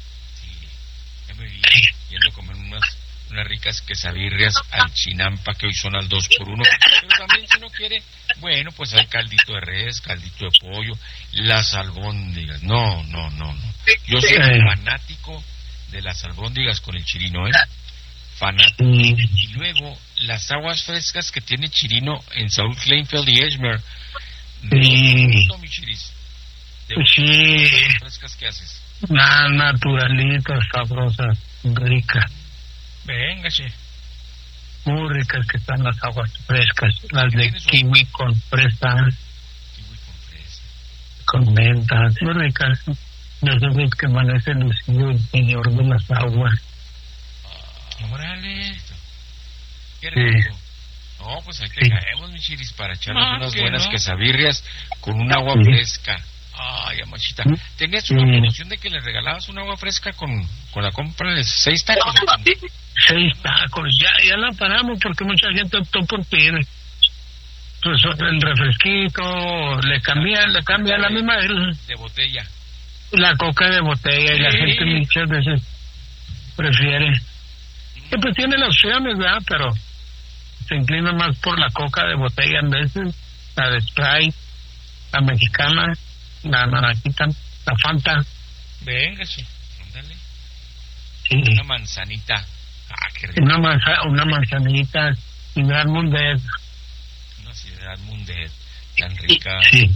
Yendo a comer unas ricas quesabirrias al Chinampa, que hoy son al 2 por 1. Pero también, si no quiere, bueno, pues hay caldito de res, caldito de pollo, las albóndigas. No. Yo soy fanático de las albóndigas con el chirino, ¿eh? Fanático. Y luego, las aguas frescas que tiene Chirino en Saúl Kleinfeld y Edgemer. No, mi Chiris. Sí. Aguas frescas que haces. Naturalitas, sabrosas, ricas. Venga, sí. Muy ricas que están las aguas frescas. Las de kiwi con fresa. Con menta. Muy ricas. Las veces que amanece lucido el señor de las aguas. Órale. Qué rico. Sí. No, pues ahí te caemos, mi Chiris, para echarnos unas buenas quesabirrias con un agua fresca. Ay, amachita. ¿Tenías una promoción de que le regalabas un agua fresca con la compra de 6 tacos? 6 tacos. Ya la paramos porque mucha gente optó por pedir pues el refresquito, le cambia la misma de botella. La coca de botella y la gente muchas veces prefiere. Que pues tiene las opciones, ¿verdad? Pero se inclina más por la coca de botella en veces, la de Sprite, la mexicana, la naranjita, la Fanta. Venga, sí. Ándale. Sí. Una manzanita. Qué rico. Una manzanita, Ciudad Mundet. Una Ciudad Mundet tan rica. Sí.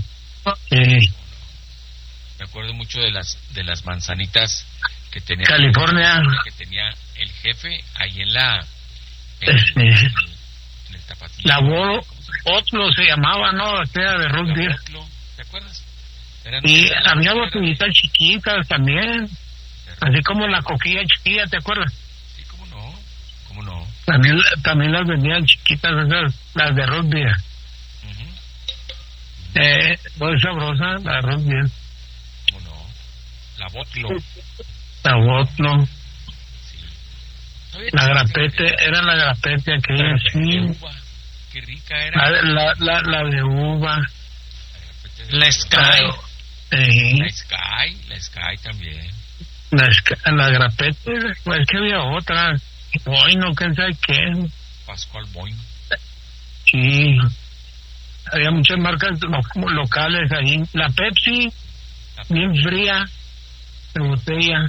Me acuerdo mucho de las manzanitas que tenía California, que tenía el jefe ahí en el Tapatío. La Otlo se llamaba, ¿no? Era de root beer. ¿Te acuerdas? Y había botellitas chiquitas también, así como la coquilla chiquilla, ¿te acuerdas? Sí, cómo no. También las vendían chiquitas esas, las de root beer. Muy sabrosa la root beer. ¿Cómo no? La Botlo. La Botlo. La grapete, era la grapete aquella, sí. Qué rica era. La de uva. La Sky. La Sky también. La grapete, es que había otra. Hoy no, quién sabe qué. Pascual Boing. Sí. Había muchas marcas locales ahí. La Pepsi. bien fría, de botella.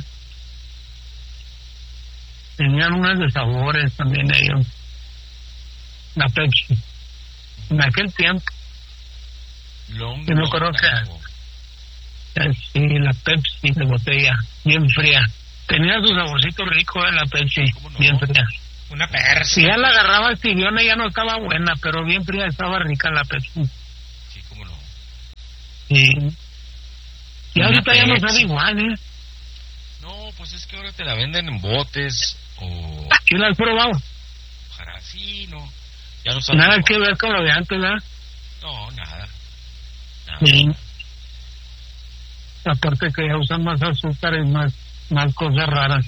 Tenían unas de sabores también ellos. La Pepsi. En aquel tiempo. Yo me acuerdo que... Sí, la Pepsi de botella, bien fría. Tenía su saborcito rico la Pepsi, bien fría. Una perra. Si ya la agarraba tibiona ya no estaba buena, pero bien fría estaba rica la Pepsi. Sí, cómo no. Sí. Y ahorita ya no sabe igual, No, pues es que ahora te la venden en botes o... ¿Sí la has probado? Ojalá, sí, no. Ya no sabe Nada igual. que ver con lo de antes, ¿verdad? No, nada. Sí. Aparte que ya usan más azúcar y más cosas raras.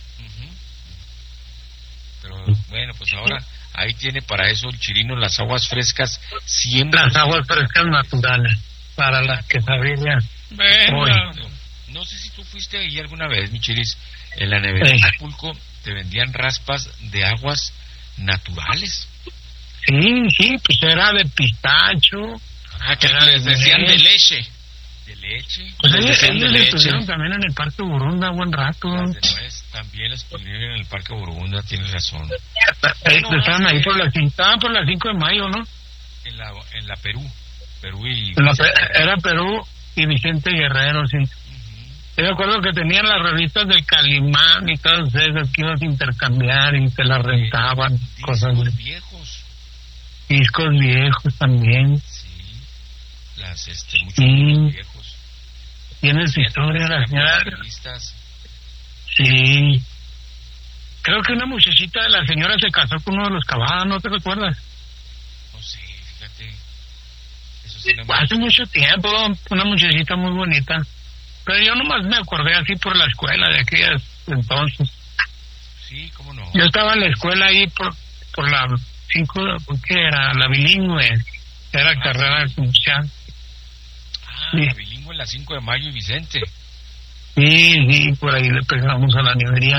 Pero bueno, pues ahora ahí tiene para eso el Chirino las aguas frescas siempre. Las aguas frescas naturales, para las quesadillas. Bueno, no sé si tú fuiste ahí alguna vez, mi Chiris, en la nevera de Acapulco te vendían raspas de aguas naturales. Sí, pues era de pistacho. Que les decían de leche. De leche. Pues ellos le estuvieron también en el Parque Burunda buen rato. Las de nuez también las pusieron en el Parque Burunda, tienes razón. Estaban ahí estaban por las 5 de mayo, ¿no? En la Perú y... Era Perú y Vicente Guerrero, sí. Yo me acuerdo que tenían las revistas del Calimán y todas esas que ibas a intercambiar y te las rentaban. Discos viejos. Discos viejos también. Muchos viejos. Tiene su historia la señora. Sí. Creo que una muchachita de la señora se casó con uno de los Cavada, ¿no te recuerdas? No sé, fíjate. Hace mucho tiempo, una muchachita muy bonita. Pero yo nomás me acordé así por la escuela de aquellas entonces. Sí, cómo no. Yo estaba en la escuela ahí por la 5, ¿qué era? La bilingüe. Era carrera comercial. Sí. La bilingüe en la 5 de mayo y Vicente. Sí, por ahí le pegamos a la nevería.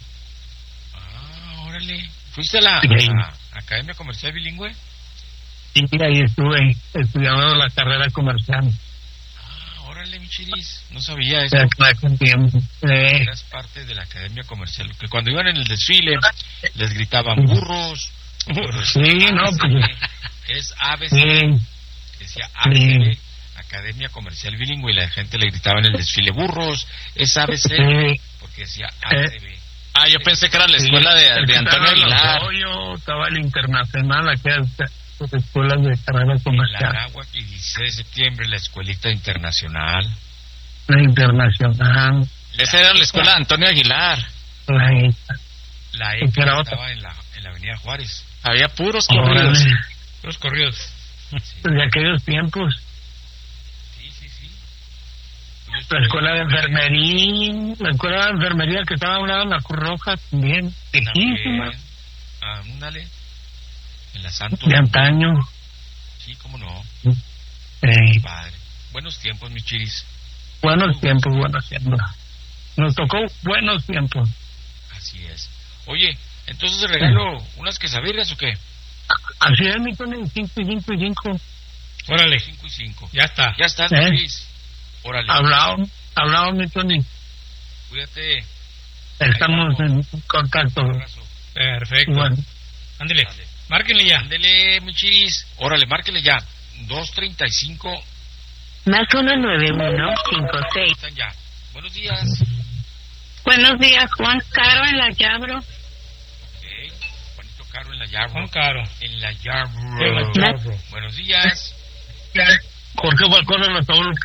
Órale. ¿Fuiste a la Academia Comercial Bilingüe? Sí, ahí estuve estudiando la carrera comercial. Órale, mi Chiris, no sabía eso. Eras parte de la Academia Comercial, que cuando iban en el desfile les gritaban burros. Sí, no, pues... Es ABC, decía ABC, Academia Comercial Bilingüe, y la gente le gritaba en el desfile burros, es ABC, porque decía ACB. Yo pensé que era la escuela de Antonio Aguilar. Estaba el internacional, aquellas escuelas de carrera comercial. En la Anáhuac, y 16 de septiembre, la escuelita internacional. La internacional. Esa era la escuela de Antonio Aguilar. La ECA estaba en la Avenida Juárez. Había puros corridos. Los corridos. De aquellos tiempos. Sí. La escuela de enfermería, que estaba a un lado en la Cruz Roja también. Ándale. En la Santo. De antaño. Sí, cómo no. Padre. Buenos tiempos, mi Chiris. Buenos tiempos. Nos tocó buenos tiempos. Así es. Oye, entonces ¿te regalo unas quesadillas o qué? Así es, mi Tony, 5 y 5. Órale. 5 y 5. Ya está. Ya estás, Luis. Órale. Hablado, mi Tony. Cuídate. Estamos en contacto. Perfecto. Bueno. Ándele. Márquenle ya. Ándele, Michis. Órale, márquenle ya. 235. Más 19156. Están ya. Buenos días. Buenos días, Juan Caro en la Yabro. Juanito Caro en la Yabro. Juan Caro. En la Yabro. Buenos días. Jorge Falcón en la tabla.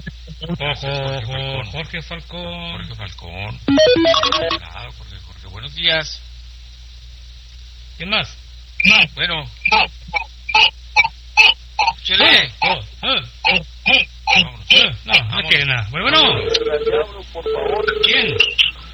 Jorge Falcón. Claro, Jorge. Buenos días. ¿Quién más? Bueno. Chele. No quiere nada. Bueno. ¿Quién?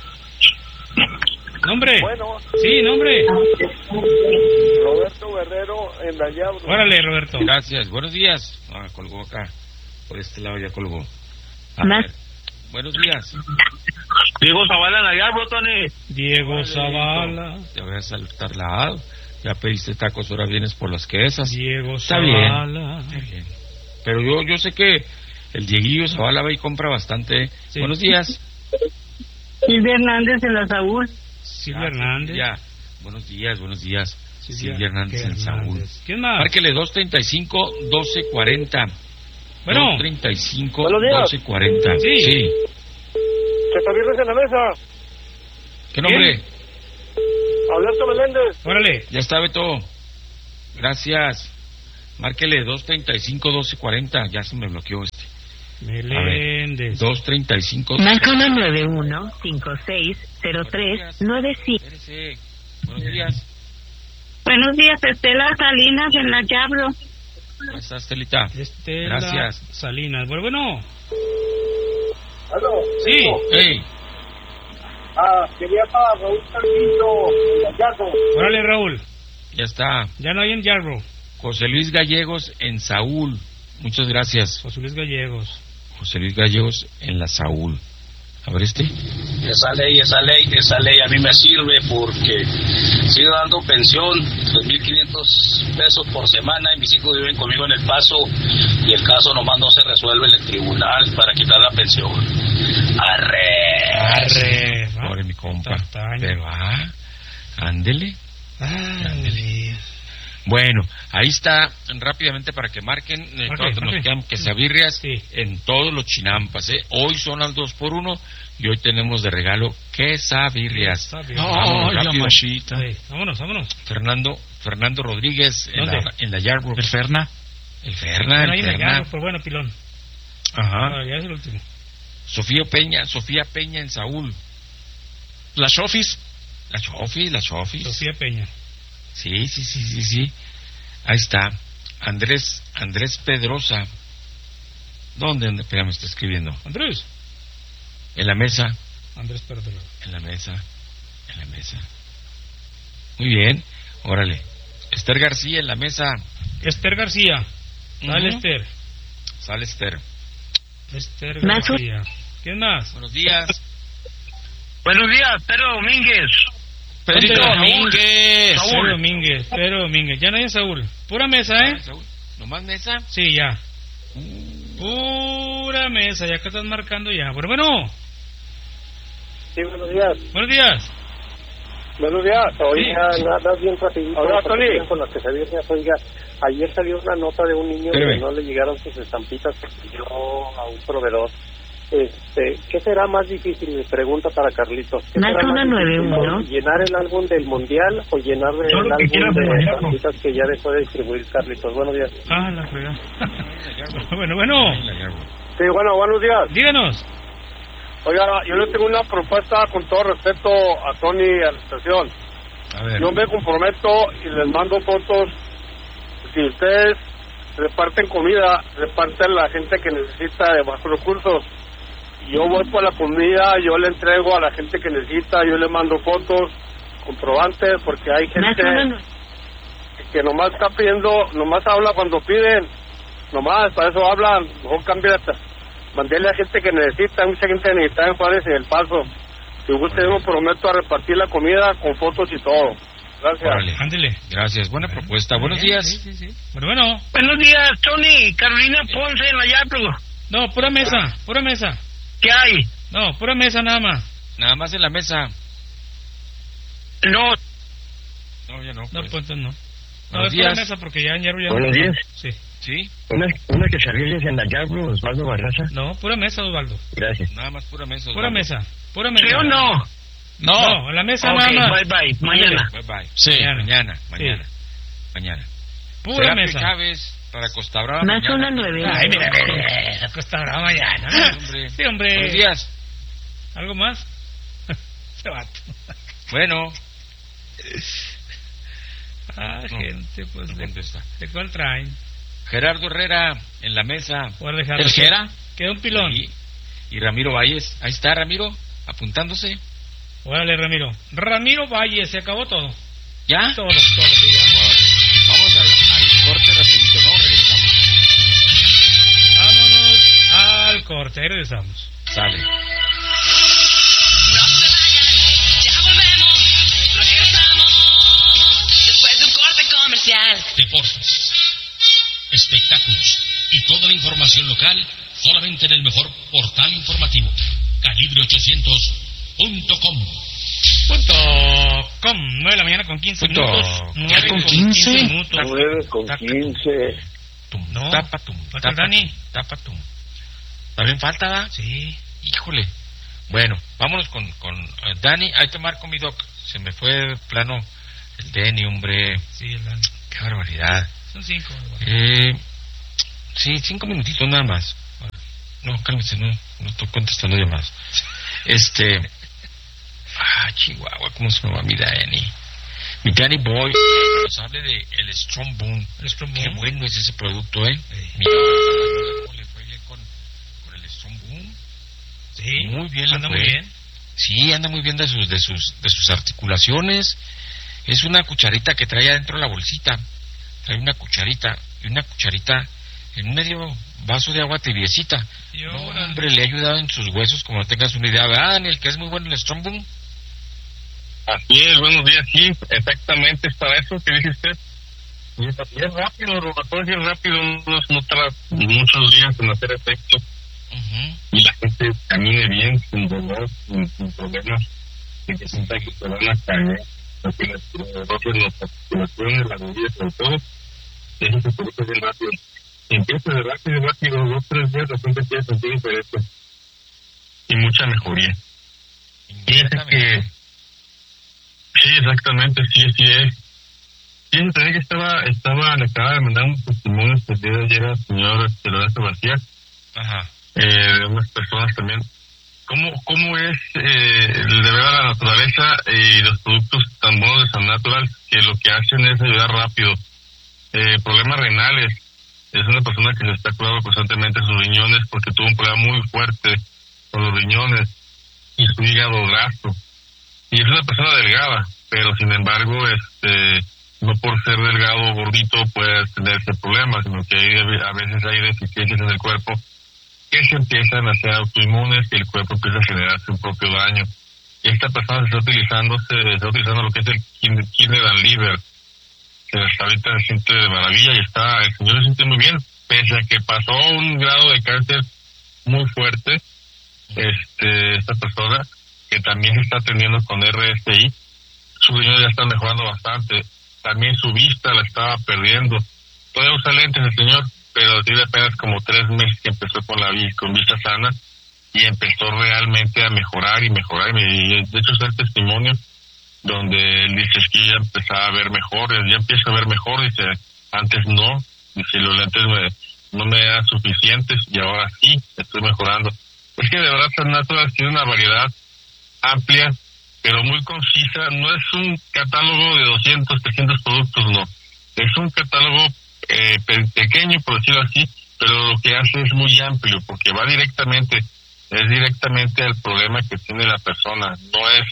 ¿Nombre? Bueno. Sí, nombre. Roberto Guerrero en la Yabro. Órale, Roberto. Gracias. Buenos días. Colgó acá. Por este lado ya colgó. Buenos días. Diego Zavala en la Yabro, Tony. Diego Zavala. Te voy a saltar la... Ya pediste tacos, ahora vienes por las quesas. Diego Está Zavala. bien. Pero yo sé que El Dieguillo Zavala va y compra bastante. Sí. Buenos días. Silvia Hernández en la Saúl. Silvia Hernández. Ya. Buenos días. Silvia Hernández en Saúl. ¿Quién más? Márquele 235-1240. Bueno. 235-1240. Sí. Quesavirres en la mesa. ¿Qué nombre? Alberto Meléndez. Órale. Ya está, Beto. Gracias. Márquele 235-1240. Ya se me bloqueó este. Meléndez. 235. Marca 91-5603-97. Buenos días. Buenos días, Estela Salinas en la Yabro. ¿Cómo estás, Estelita? Estela Gracias. Salinas. Bueno. ¿Aló? Sí. Hey. Quería para Raúl Carrillo en la Yabro. Órale, Raúl. Ya está. Ya no hay en Yabro. José Luis Gallegos en Saúl. Muchas gracias. José Luis Gallegos en la Saúl. A ver Esa ley a mí me sirve porque sigo dando pensión, 2.500 pesos por semana, y mis hijos viven conmigo en El Paso y el caso nomás no se resuelve en el tribunal para quitar la pensión. Arre. Pobre mi compa. Pero ándele. Bueno, ahí está, rápidamente para que marquen, nos quedan quesabirrias en todos los chinampas, Hoy son al 2x1 y hoy tenemos de regalo quesabirrias. Vámonos, la machita. Vámonos. Fernando Rodríguez en la Yarbrough. El Ferna. Pues bueno, pilón. Ajá. Ya es el último. Sofía Peña en Saúl. La Chofis. Sofía Peña. Sí. Ahí está. Andrés Pedrosa. ¿Dónde? Espera, me está escribiendo. Andrés. En la mesa. Andrés Pedrosa. En la mesa. Muy bien. Órale. Esther García en la mesa. Esther García. Sale Esther. Esther García. ¿Quién más? Buenos días. Buenos días, Pedro Domínguez. Pedro Domínguez. Ya no hay en Saúl. Pura mesa, Saúl. ¿Nomás mesa? Sí, ya. Pura mesa, ya que estás marcando ya. Bueno. Sí, buenos días. Oiga, nada bien rapidito. Hola, Tony. Con las quesadillas, oiga, ayer salió una nota de un niño que no le llegaron sus estampitas que pidió a un proveedor. ¿Qué será más difícil? Mi pregunta para Carlitos. Marca 191. ¿Llenar el álbum del Mundial o llenar el álbum de estampitas que ya dejó de distribuir Carlitos? Buenos días. La fregada. Bueno. Sí, buenos días. Díganos. Oiga, yo le tengo una propuesta con todo respeto a Tony y a la estación. A ver. Yo me comprometo y les mando fotos. Si ustedes reparten comida, reparten a la gente que necesita de bajos recursos. Yo voy por la comida, yo le entrego a la gente que necesita, yo le mando fotos, comprobantes, porque hay gente que nomás está pidiendo, nomás habla cuando piden, nomás, para eso hablan, mejor cámbiate. Mandéle a gente que necesita, mucha gente necesita en Juárez y El Paso. Si usted me prometo a repartir la comida con fotos y todo. Gracias. Órale, ándele. Gracias, buena propuesta. Buenos días. Sí. Bueno. Buenos días, Tony. Carolina Ponce en la Yabro. No, pura mesa. ¿Qué hay? No, pura mesa nada más. Nada más en la mesa. No, ya no. No, pues no. No, es pura mesa porque ya en Buenos días. Sí. Una quesadillas en la Yabro, Osvaldo Barraza. No, pura mesa, Osvaldo. Gracias. Nada más pura mesa, Osvaldo. Pura mesa. ¿Sí o no? No, en la mesa nada más. Bye. Mañana. Bye. Sí. Mañana. Pura mesa. Chávez para Costa Brava. Más 191. Ay, mira, Costa Brava mañana. Sí, hombre. Buenos días. ¿Algo más? Se va. Bueno. Gente, pues ¿de cuál traen? Gerardo Herrera en la mesa. ¿El Gera? Queda un pilón. Y Ramiro Valles. Ahí está Ramiro, apuntándose. Órale, Ramiro. Ramiro Valles, se acabó todo. ¿Ya? Todo, sí, ya. Vamos al corte rapidito, ¿no? Regresamos. Vámonos al corte, ahí regresamos. Sale. No se vayan, ya volvemos, regresamos, después de un corte comercial. Deportes, espectáculos y toda la información local solamente en el mejor portal informativo, calibre800.com. .com, 9 de la mañana con 15 minutos. 9 con 15 minutos. 9 con 15. No, Tapatum. Dani. Tapatum. ¿También falta, ¿verdad? Sí. Híjole. Bueno, vámonos con Dani. Ahí te marco, mi doc. Se me fue de plano el Dani, hombre. Sí, el Dani. Qué barbaridad. Son 5. Sí, 5 minutitos nada más. No, cálmese, no estoy contestando llamadas. Chihuahua, ¿cómo se llama mi Dani? Mi Danny Boy nos hable de el Strong Boom. Qué bueno es ese producto, Mira, ¿cómo le fue bien con el Strong Boom? Sí, muy bien, anda muy bien. Sí, anda muy bien de sus articulaciones. Es una cucharita que trae adentro la bolsita. Trae una cucharita en medio vaso de agua tibiecita. Hombre, le ha ayudado en sus huesos, como tengas una idea. ¿Verdad, Daniel? Que es muy bueno el Strong Boom. Así es, buenos días, sí, exactamente es para eso que dice usted. Y es rápido, el reumatología es rápido, no tarda muchos días en hacer efecto. Y la gente camine bien, sin dolor, sin problemas, sin que sienta que se van a caer, no tiene roces en las articulaciones, la rodilla, sobre todo, eso se produce bien rápido. Empieza de rápido, 2-3 días, la gente empieza a sentir diferente. Y mucha mejoría. Fíjate que sí, exactamente, sí es. Fíjense también que le acaba de mandar un testimonio el día de ayer al señor Lorenzo García, de unas personas también. ¿Cómo es de ver a la naturaleza y los productos tan buenos de San Natural, que lo que hacen es ayudar rápido? Problemas renales. Es una persona que se está curando constantemente sus riñones porque tuvo un problema muy fuerte con los riñones y su hígado graso. Y es una persona delgada, pero sin embargo, no por ser delgado o gordito puede tener ese problema, sino que a veces hay deficiencias en el cuerpo que se empiezan a hacer autoinmunes y el cuerpo empieza a generar su propio daño. Y esta persona está utilizando lo que es el Kidney and Liver. Ahorita se siente de maravilla y el señor se siente muy bien, pese a que pasó un grado de cáncer muy fuerte, esta persona, que también se está atendiendo con RSI, su riñones ya están mejorando bastante, también su vista la estaba perdiendo, todavía usa lentes el señor, pero tiene apenas como 3 meses que empezó con vista sana, y empezó realmente a mejorar, y de hecho es el testimonio donde él dice que ya empezaba a ver mejor, ya empiezo a ver mejor, dice, antes no, dice, los lentes no me eran suficientes, y ahora sí, estoy mejorando. Es que de verdad San Natural tiene una variedad amplia, pero muy concisa. No es un catálogo de 200, 300 productos, no. Es un catálogo pequeño, por decirlo así, pero lo que hace es muy amplio, porque va directamente al problema que tiene la persona. No es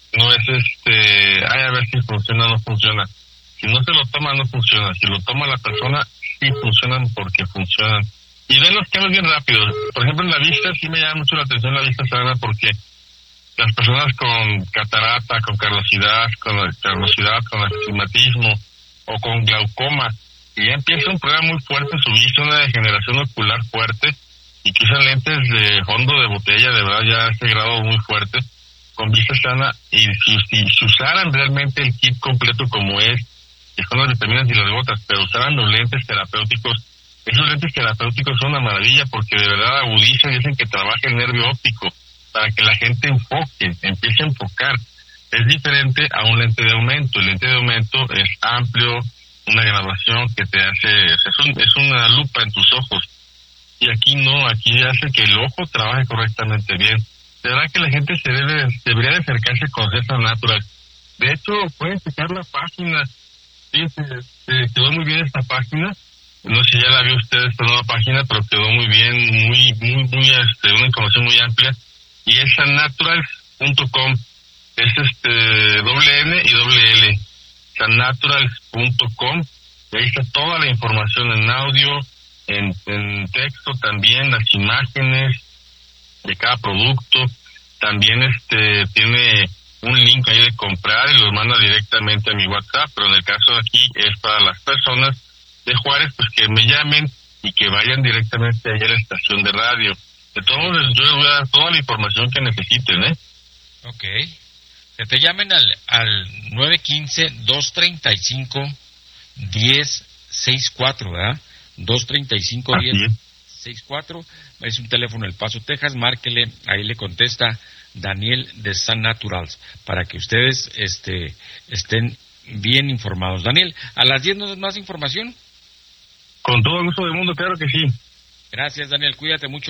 a ver si funciona o no funciona. Si no se lo toma, no funciona. Si lo toma la persona, sí funcionan porque funcionan. Y ven los cambios bien rápidos. Por ejemplo, en la vista sí me llama mucho la atención la vista sana, porque las personas con catarata, con carnosidad, con astigmatismo o con glaucoma, y ya empieza un problema muy fuerte en su vista, una degeneración ocular fuerte, y que usan lentes de fondo de botella, de verdad ya a ese grado muy fuerte, con vista sana, y si usaran realmente el kit completo como es, que son las vitaminas y las gotas, pero usaran los lentes terapéuticos, esos lentes terapéuticos son una maravilla porque de verdad agudizan y hacen que trabaje el nervio óptico para que la gente empiece a enfocar. Es diferente a un lente de aumento. El lente de aumento es amplio, una graduación que te hace, es una lupa en tus ojos. Y aquí no, aquí hace que el ojo trabaje correctamente bien. De verdad que la gente debería de acercarse con San Natural. De hecho, pueden checar la página. Fíjense, quedó muy bien esta página. No sé si ya la vio ustedes, esta nueva página, pero quedó muy bien, muy una información muy amplia. Y es sannaturals.com. Es N y L. sannaturals.com. Y ahí está toda la información en audio, en texto también, las imágenes de cada producto. También tiene un link ahí de comprar y los manda directamente a mi WhatsApp, pero en el caso de aquí es para las personas de Juárez, pues que me llamen y que vayan directamente allá a la estación de radio. De todos modos, yo les voy a dar toda la información que necesiten, ¿eh? Ok. Que te llamen al 915-235-1064, ¿verdad? 235-1064. Es un teléfono El Paso, Texas. Márquele, ahí le contesta Daniel de Sun Naturals, para que ustedes estén bien informados. Daniel, a las 10 nos das más información. Con todo el gusto del mundo, claro que sí. Gracias, Daniel. Cuídate mucho.